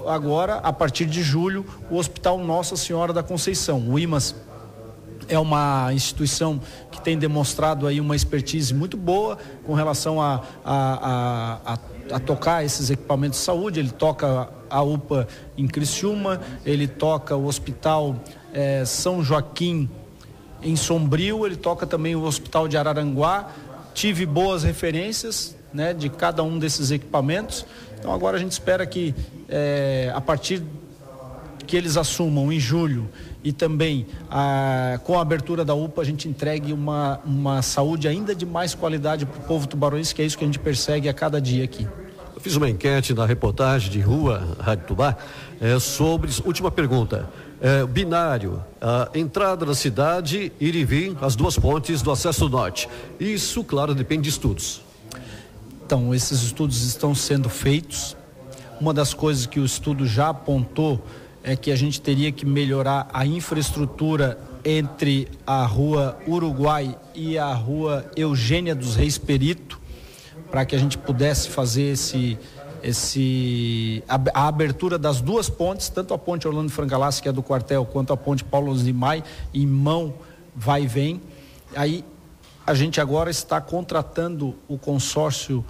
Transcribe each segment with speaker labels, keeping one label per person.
Speaker 1: agora, a partir de julho, o Hospital Nossa Senhora da Conceição. O IMAS é uma instituição que tem demonstrado aí uma expertise muito boa com relação a tocar esses equipamentos de saúde. Ele toca a UPA em Criciúma, ele toca o Hospital São Joaquim em Sombrio, ele toca também o Hospital de Araranguá. Tive boas referências, né, de cada um desses equipamentos. Então agora a gente espera que a partir que eles assumam em julho e também com a abertura da UPA, a gente entregue uma saúde ainda de mais qualidade para o povo tubaronense, que é isso que a gente persegue a cada dia aqui.
Speaker 2: Eu fiz uma enquete na reportagem de rua, Rádio Tubá, sobre, última pergunta, binário, a entrada da cidade, ir e vir, as duas pontes do acesso norte. Isso, claro, depende de estudos.
Speaker 1: Então, esses estudos estão sendo feitos. Uma das coisas que o estudo já apontou é que a gente teria que melhorar a infraestrutura entre a rua Uruguai e a rua Eugênia dos Reis Perito, para que a gente pudesse fazer a abertura das duas pontes, tanto a ponte Orlando Frangalassi, que é do quartel, quanto a ponte Paulo Osnimai, em mão, vai e vem. Aí a gente agora está contratando o consórcio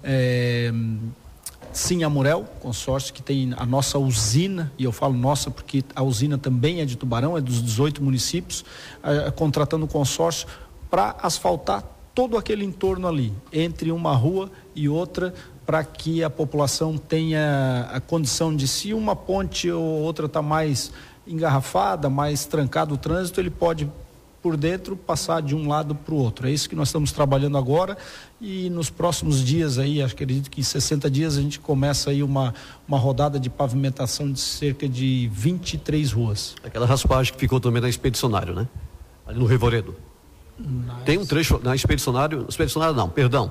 Speaker 1: Sim Amurel, consórcio que tem a nossa usina, e eu falo nossa porque a usina também é de Tubarão, é dos 18 municípios, contratando o consórcio para asfaltar todo aquele entorno ali, entre uma rua e outra, para que a população tenha a condição de, se uma ponte ou outra está mais engarrafada, mais trancado o trânsito, ele pode por dentro passar de um lado para o outro. É isso que nós estamos trabalhando agora, e nos próximos dias aí, acredito que em 60 dias a gente começa aí uma rodada de pavimentação de cerca de 23 ruas. Aquela raspagem que ficou também na Expedicionário, né? Ali no Revoredo. Tem um trecho na Expedicionário não, perdão.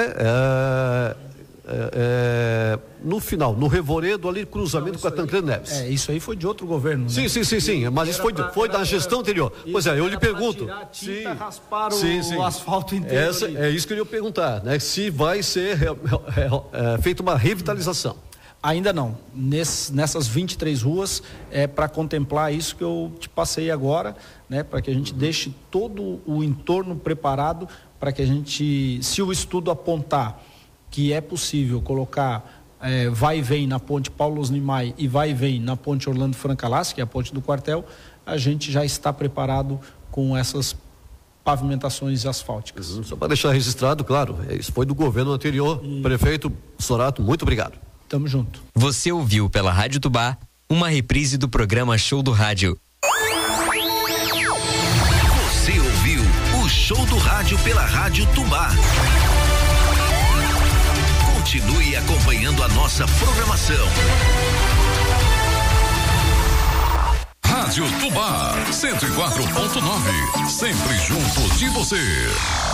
Speaker 1: No final, no Revoredo, ali, cruzamento com a Tancredo Neves. Isso aí foi de outro governo, né? Sim, mas isso foi da gestão anterior. Pois é, eu lhe pergunto. Tirar a tinta, raspar o asfalto inteiro. É isso que eu ia perguntar, né? Se vai ser feita uma revitalização. Ainda não. Nessas 23 ruas é para contemplar isso que eu te passei agora, né? Para que a gente deixe todo o entorno preparado para que a gente, se o estudo apontar que é possível colocar vai e vem na ponte Paulo Osnimai e vai e vem na ponte Orlando Frangalassi, que é a ponte do quartel, a gente já está preparado com essas pavimentações asfálticas. Só para deixar registrado, claro, isso foi do governo anterior. Prefeito Sorato, muito obrigado. Tamo junto.
Speaker 3: Você ouviu pela Rádio Tubá uma reprise do programa Show do Rádio.
Speaker 4: Você ouviu o Show do Rádio pela Rádio Tubá. Continue acompanhando a nossa programação. Rádio Tubá 104.9, sempre junto de você.